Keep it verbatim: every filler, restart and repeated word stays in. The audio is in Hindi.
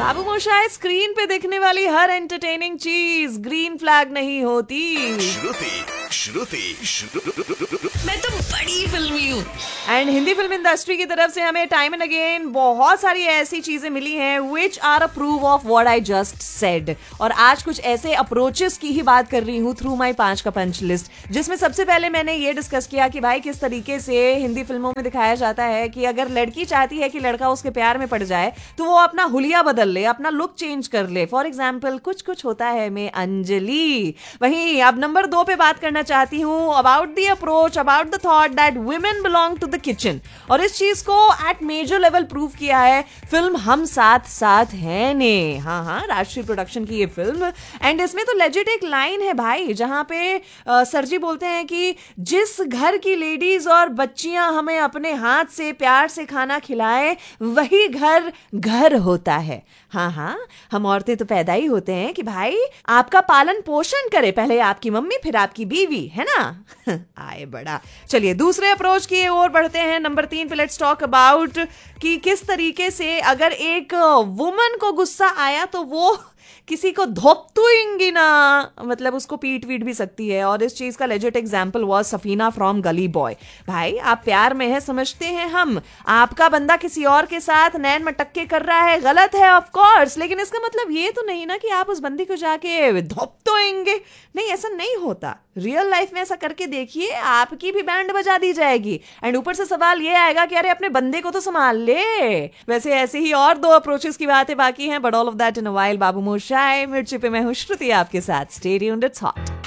बाबू मोशाय, स्क्रीन पे दिखने वाली हर एंटरटेनिंग चीज ग्रीन फ्लैग नहीं होती। श्रुति श्रुति श्रुति मैं तो बड़ी फिल्मी हूँ। एंड हिंदी फिल्म इंडस्ट्री की तरफ से हमें टाइम एंड अगेन बहुत सारी ऐसी चीजें मिली हैं which are a prove of what I just said. और आज कुछ ऐसे अप्रोचेस की ही बात कर रही हूँ थ्रू माई पांच का पंच लिस्ट, जिसमें सबसे पहले मैंने ये डिस्कस किया कि भाई किस तरीके से हिंदी फिल्मों में दिखाया जाता है कि अगर लड़की चाहती है कि लड़का उसके प्यार में पड़ जाए तो वो अपना हुलिया बदल ले, अपना लुक चेंज कर ले। फॉर एग्जाम्पल कुछ कुछ होता है में अंजलि। वहीं अब नंबर दो पे बात करना चाहती हूँ about the approach, about the thought that women belong to the kitchen. और इस चीज को एट मेजर लेवल प्रूव किया है फिल्म हम साथ साथ हैं ने। हाँ हाँ, राष्ट्रीय प्रोडक्शन की ये फिल्म। एंड इसमें तो लेजिट एक लाइन है भाई जहां पे आ, सर जी बोलते हैं कि जिस घर की लेडीज और बच्चियां हमें अपने हाथ से प्यार से खाना खिलाए वही घर घर होता है। हाँ हाँ, हम औरतें तो पैदा ही होते हैं कि भाई आपका पालन पोषण करे, पहले आपकी मम्मी फिर आपकी बीवी, है ना। आए बड़ा। चलिए दूसरे अप्रोच की ओर बढ़ते हैं। नंबर तीन पे लेट्स टॉक अबाउट कि किस तरीके से अगर एक वुमन को गुस्सा आया तो वो किसी को धोपतुएंगी ना, मतलब उसको पीट वीट भी सकती है। और इस चीज का legit example was Safina from गली बॉय। भाई आप प्यार में है समझते हैं हम, आपका बंदा किसी और के साथ नैन मटक्के कर रहा है, गलत है ऑफ कोर्स, लेकिन इसका मतलब ये तो नहीं ना कि आप उस बंदी को जाके धोपतुएंगे। नहीं, ऐसा नहीं होता। रियल लाइफ में ऐसा करके देखिए, आपकी भी बैंड बजा दी जाएगी। एंड ऊपर से सवाल ये आएगा कि अरे अपने बंदे को तो संभाल ले। वैसे ऐसे ही और दो अप्रोचेस की बातें बाकी हैं, but all of that in a while. बाबू मोशाय, मिर्ची पे मैं हूं श्रुति आपके साथ। Stay tuned, it's hot.